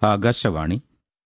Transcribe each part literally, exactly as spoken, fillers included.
ആകാശവാണി.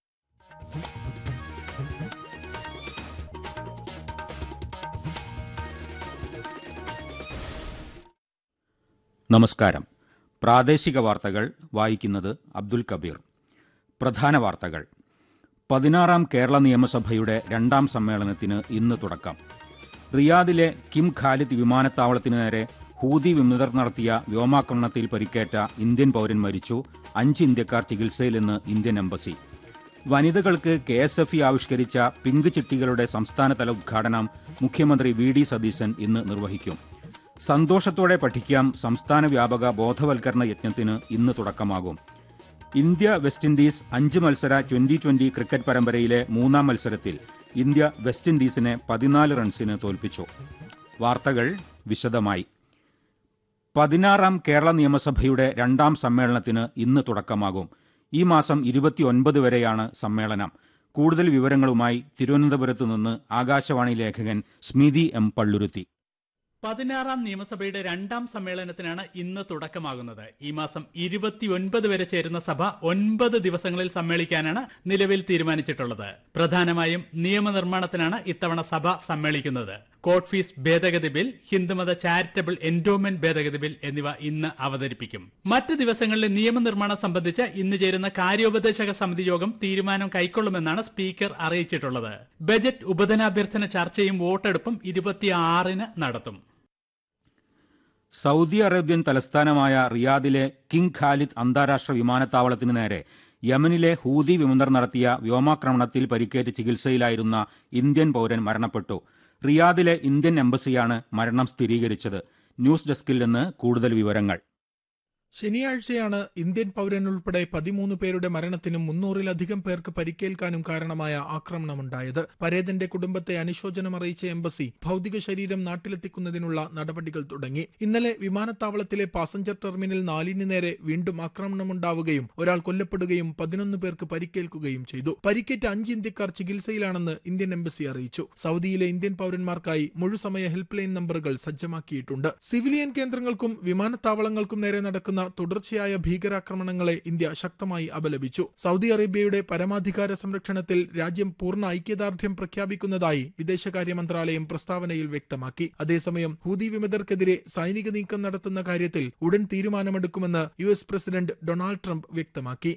നമസ്കാരം. പ്രാദേശിക വാർത്തകൾ വായിക്കുന്നത് അബ്ദുൽ കബീർ. പ്രധാന വാർത്തകൾ. പതിനാറാം കേരള നിയമസഭയുടെ രണ്ടാം സമ്മേളനത്തിന് ഇന്ന് തുടക്കം. റിയാദിലെ കിം ഖാലിദ് വിമാനത്താവളത്തിനു നേരെ ഹൂതി വിമതർ നടത്തിയ വ്യോമാക്രമണത്തിൽ പരിക്കേറ്റ ഇന്ത്യൻ പൗരൻ മരിച്ചു. അഞ്ച് ഇന്ത്യക്കാർ ചികിത്സയിലെന്ന് ഇന്ത്യൻ എംബസി. വനിതകൾക്ക് കെ എസ് എഫ് ഇ ആവിഷ്കരിച്ച പിങ്ക് ചിട്ടികളുടെ സംസ്ഥാനതല ഉദ്ഘാടനം മുഖ്യമന്ത്രി വി ഡി സതീശൻ ഇന്ന് നിർവഹിക്കും. സന്തോഷത്തോടെ പഠിക്കാം സംസ്ഥാന വ്യാപക ബോധവൽക്കരണ യജ്ഞത്തിന് ഇന്ന് തുടക്കമാകും. ഇന്ത്യ വെസ്റ്റ് ഇൻഡീസ് അഞ്ച് മത്സര ട്വന്റി ട്വന്റി ക്രിക്കറ്റ് പരമ്പരയിലെ മൂന്നാം മത്സരത്തിൽ ഇന്ത്യ വെസ്റ്റ് ഇൻഡീസിനെ പതിനാല് റൺസിന് തോൽപ്പിച്ചു. വാർത്തകൾ വിശദമായി. പതിനാറാം കേരള നിയമസഭയുടെ രണ്ടാം സമ്മേളനത്തിന് ഇന്ന് തുടക്കമാകും. ഈ മാസം ഇരുപത്തിയൊൻപത് വരെയാണ് സമ്മേളനം. കൂടുതൽ വിവരങ്ങളുമായി തിരുവനന്തപുരത്ത് നിന്ന് ആകാശവാണി ലേഖകൻ സ്മിതി എം പള്ളുരുത്തി. പതിനാറാം നിയമസഭയുടെ രണ്ടാം സമ്മേളനത്തിനാണ് ഇന്ന് തുടക്കമാകുന്നത്. ഈ മാസം ഇരുപത്തിയൊൻപത് വരെ ചേരുന്ന സഭ ഒൻപത് ദിവസങ്ങളിൽ സമ്മേളിക്കാനാണ് നിലവിൽ തീരുമാനിച്ചിട്ടുള്ളത്. പ്രധാനമായും നിയമനിർമ്മാണത്തിനാണ് ഇത്തവണ സഭ സമ്മേളിക്കുന്നത്. കോർട്ട് ഫീസ് ഭേദഗതി ബിൽ, ഹിന്ദുമത ചാരിറ്റബിൾ എൻഡോമെന്റ് ഭേദഗതി ബിൽ എന്നിവ ഇന്ന് അവതരിപ്പിക്കും. മറ്റ് ദിവസങ്ങളിലെ നിയമനിർമ്മാണം സംബന്ധിച്ച് ഇന്ന് ചേരുന്ന കാര്യോപദേശക സമിതി യോഗം തീരുമാനം കൈക്കൊള്ളുമെന്നാണ് സ്പീക്കർ അറിയിച്ചിട്ടുള്ളത്. ബജറ്റ് ഉപധനാഭ്യർത്ഥന ചർച്ചയും വോട്ടെടുപ്പും ഇരുപത്തിയാറിന് നടത്തും. സൗദി അറേബ്യൻ തലസ്ഥാനമായ റിയാദിലെ കിങ് ഖാലിദ് അന്താരാഷ്ട്ര വിമാനത്താവളത്തിനു നേരെ യമനിലെ ഹൂതി വിമതർ നടത്തിയ വ്യോമാക്രമണത്തിൽ പരിക്കേറ്റ് ചികിത്സയിലായിരുന്ന ഇന്ത്യൻ പൗരൻ മരണപ്പെട്ടു. റിയാദിലെ ഇന്ത്യൻ എംബസിയാണ് മരണം സ്ഥിരീകരിച്ചത്. ന്യൂസ് ഡെസ്കിൽ നിന്ന് കൂടുതൽ വിവരങ്ങൾ. ശനിയാഴ്ചയാണ് ഇന്ത്യൻ പൗരൻ ഉൾപ്പെടെ പതിമൂന്ന് പേരുടെ മരണത്തിനും മുന്നൂറിലധികം പേർക്ക് പരിക്കേൽക്കാനും കാരണമായ ആക്രമണമുണ്ടായത്. പരേതന്റെ കുടുംബത്തെ അനുശോചനം അറിയിച്ച എംബസി ഭൗതിക ശരീരം നാട്ടിലെത്തിക്കുന്നതിനുള്ള നടപടികൾ തുടങ്ങി. ഇന്നലെ വിമാനത്താവളത്തിലെ പാസഞ്ചർ ടെർമിനൽ നാലിന് നേരെ വീണ്ടും ആക്രമണമുണ്ടാവുകയും ഒരാൾ കൊല്ലപ്പെടുകയും പതിനൊന്ന് പേർക്ക് പരിക്കേൽക്കുകയും ചെയ്തു. പരിക്കേറ്റ അഞ്ച് ഇന്ത്യക്കാർ ചികിത്സയിലാണെന്ന് ഇന്ത്യൻ എംബസി അറിയിച്ചു. സൗദിയിലെ ഇന്ത്യൻ പൗരന്മാർക്കായി മുഴുസമയ ഹെൽപ്പ് ലൈൻ നമ്പറുകൾ സജ്ജമാക്കിയിട്ടുണ്ട്. സിവിലിയൻ കേന്ദ്രങ്ങൾക്കും വിമാനത്താവളങ്ങൾക്കും നേരെ നടക്കുന്ന തുടർച്ചയായ ഭീകരാക്രമണങ്ങളെ ഇന്ത്യ ശക്തമായി അപലപിച്ചു. സൗദി അറേബ്യയുടെ പരമാധികാര സംരക്ഷണത്തിൽ രാജ്യം പൂർണ്ണ ഐക്യദാർഢ്യം പ്രഖ്യാപിക്കുന്നതായി വിദേശകാര്യ മന്ത്രാലയം പ്രസ്താവനയിൽ വ്യക്തമാക്കി. അതേസമയം ഹൂതി വിമതർക്കെതിരെ സൈനിക നീക്കം നടത്തുന്ന കാര്യത്തിൽ ഉടൻ തീരുമാനമെടുക്കുമെന്ന് U S president Donald Trump വ്യക്തമാക്കി.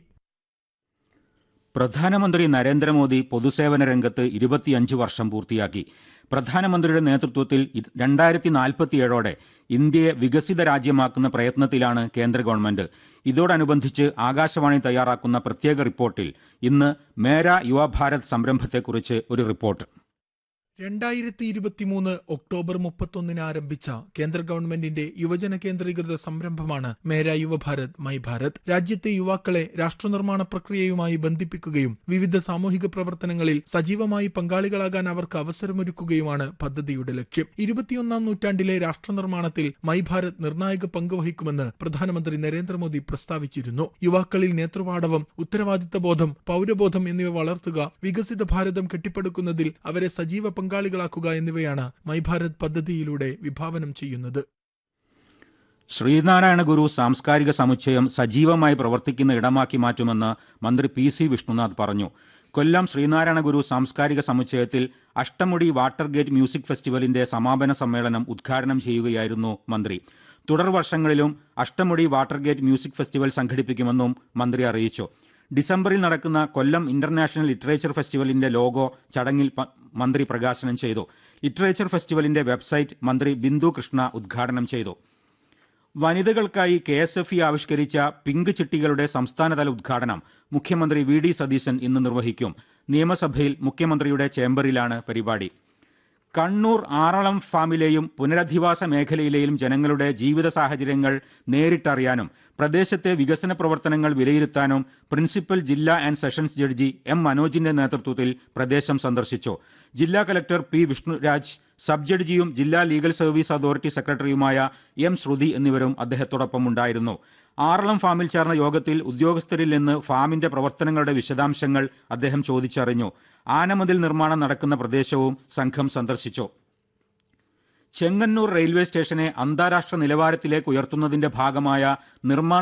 പ്രധാനമന്ത്രി നരേന്ദ്രമോദി പൊതുസേവന രംഗത്ത് ഇരുപത്തിയഞ്ച് വർഷം പൂർത്തിയാക്കി. പ്രധാനമന്ത്രിയുടെ നേതൃത്വത്തിൽ രണ്ടായിരത്തി നാൽപ്പത്തിയേഴോടെ ഇന്ത്യയെ വികസിത രാജ്യമാക്കുന്ന പ്രയത്നത്തിലാണ് കേന്ദ്ര ഗവൺമെന്റ്. ഇതോടനുബന്ധിച്ച് ആകാശവാണി തയ്യാറാക്കുന്ന പ്രത്യേക റിപ്പോർട്ടിൽ ഇന്ന് മേരാ യുവഭാരത് സംരംഭത്തെക്കുറിച്ച് ഒരു റിപ്പോർട്ട്. രണ്ടായിരത്തി ഇരുപത്തിമൂന്ന് ഒക്ടോബർ മുപ്പത്തൊന്നിന് ആരംഭിച്ച കേന്ദ്ര ഗവൺമെന്റിന്റെ യുവജന കേന്ദ്രീകൃത സംരംഭമാണ് മേരാ യുവഭാരത് മൈ ഭാരത്. രാജ്യത്തെ യുവാക്കളെ രാഷ്ട്രനിർമ്മാണ പ്രക്രിയയുമായി ബന്ധിപ്പിക്കുകയും വിവിധ സാമൂഹിക പ്രവർത്തനങ്ങളിൽ സജീവമായി പങ്കാളികളാകാൻ അവർക്ക് അവസരമൊരുക്കുകയുമാണ് പദ്ധതിയുടെ ലക്ഷ്യം. ഇരുപത്തിയൊന്നാം നൂറ്റാണ്ടിലെ രാഷ്ട്രനിർമ്മാണത്തിൽ മൈ ഭാരത് നിർണായക പങ്കുവഹിക്കുമെന്ന് പ്രധാനമന്ത്രി നരേന്ദ്രമോദി പ്രസ്താവിച്ചിരുന്നു. യുവാക്കളിൽ നേതൃപാടവം, ഉത്തരവാദിത്തബോധം, പൗരബോധം എന്നിവ വളർത്തുക, വികസിത ഭാരതം കെട്ടിപ്പടുക്കുന്നതിൽ അവരെ സജീവ പങ്കാളികളാക്കുക എന്നിവയാണ് മൈ ഭാരത് പദ്ധതിയിലൂടെ വിഭാവനം ചെയ്യുന്നത്. ശ്രീനാരായണ ഗുരു സാംസ്കാരിക സമുച്ചയം സജീവമായി പ്രവർത്തിക്കുന്ന ഇടമാക്കി മാറ്റുമെന്ന് മന്ത്രി പി സി വിഷ്ണുനാഥ് പറഞ്ഞു. കൊല്ലം ശ്രീനാരായണ ഗുരു സാംസ്കാരിക സമുച്ചയത്തിൽ അഷ്ടമുടി വാട്ടർ ഗേറ്റ് മ്യൂസിക് ഫെസ്റ്റിവലിന്റെ സമാപന സമ്മേളനം ഉദ്ഘാടനം ചെയ്യുകയായിരുന്നു മന്ത്രി. തുടർ വർഷങ്ങളിലും Ashtamudi water gate music festival സംഘടിപ്പിക്കുമെന്നും മന്ത്രി അറിയിച്ചു. ഡിസംബറിൽ നടക്കുന്ന കൊല്ലം ഇന്റർനാഷണൽ ലിറ്ററേച്ചർ ഫെസ്റ്റിവലിന്റെ ലോഗോ ചടങ്ങിൽ മന്ത്രി പ്രകാശനം ചെയ്തു. ലിറ്ററേച്ചർ ഫെസ്റ്റിവലിന്റെ വെബ്സൈറ്റ് മന്ത്രി ബിന്ദു കൃഷ്ണ ഉദ്ഘാടനം ചെയ്തു. വനിതകൾക്കായി കെ എസ് എഫ് ഇ ആവിഷ്കരിച്ച പിങ്ക് ചിട്ടികളുടെ സംസ്ഥാനതല ഉദ്ഘാടനം മുഖ്യമന്ത്രി വി ഡി സതീശൻ ഇന്ന് നിർവഹിക്കും. നിയമസഭയിൽ മുഖ്യമന്ത്രിയുടെ ചേംബറിലാണ് പരിപാടി. കണ്ണൂർ ആറളം ഫാമിലെയും പുനരധിവാസ മേഖലയിലെയും ജനങ്ങളുടെ ജീവിത സാഹചര്യങ്ങൾ നേരിട്ടറിയാനും പ്രദേശത്തെ വികസന പ്രവർത്തനങ്ങൾ വിലയിരുത്താനും പ്രിൻസിപ്പൽ ജില്ലാ ആൻഡ് സെഷൻസ് ജഡ്ജി എം മനോജിന്റെ നേതൃത്വത്തിൽ പ്രദേശം സന്ദർശിച്ചു. ജില്ലാ കലക്ടർ പി വിഷ്ണുരാജ്, സബ് ജഡ്ജിയും ജില്ലാ ലീഗൽ സർവീസ് അതോറിറ്റി സെക്രട്ടറിയുമായ എം ശ്രുതി എന്നിവരും അദ്ദേഹത്തോടൊപ്പം ഉണ്ടായിരുന്നു. ആറളം ഫാമിൽ ചേർന്ന യോഗത്തിൽ ഉദ്യോഗസ്ഥരിൽ നിന്ന് ഫാമിന്റെ പ്രവർത്തനങ്ങളുടെ വിശദാംശങ്ങൾ അദ്ദേഹം ചോദിച്ചറിഞ്ഞു. ആനമതിൽ നിർമ്മാണം നടക്കുന്ന പ്രദേശവും സംഘം സന്ദർശിച്ചു. ചെങ്ങന്നൂർ റെയിൽവേ സ്റ്റേഷനെ അന്താരാഷ്ട്ര നിലവാരത്തിലേക്ക് ഉയർത്തുന്നതിന്റെ ഭാഗമായ നിർമ്മാണ